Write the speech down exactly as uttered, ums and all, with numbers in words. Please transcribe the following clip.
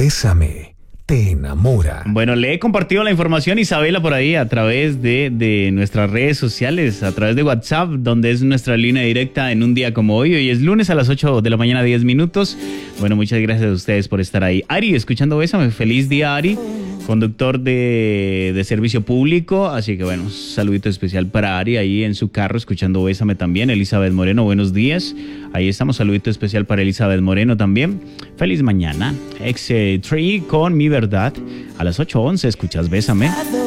Bésame te enamora. Bueno, le he compartido la información, Isabela, por ahí a través de, de nuestras redes sociales, a través de WhatsApp, donde es nuestra línea directa en un día como hoy. Hoy es lunes a las ocho de la mañana, diez minutos. Bueno, muchas gracias a ustedes por estar ahí. Ari, escuchando Bésame, feliz día, Ari, conductor de, de servicio público. Así que bueno, saludito especial para Ari ahí en su carro, escuchando Bésame también. Elizabeth Moreno, buenos días. Ahí estamos, saludito especial para Elizabeth Moreno también. Feliz mañana. X tres con Mi Verdad. A las ocho once escuchas Bésame.